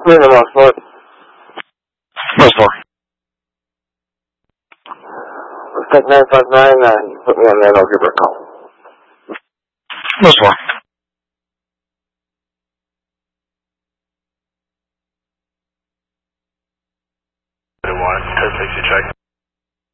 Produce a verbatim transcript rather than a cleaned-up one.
Clear the most four. Most four. Let's take nine five nine and put me on there and I'll give her a call. Most four. One, ten sixty check.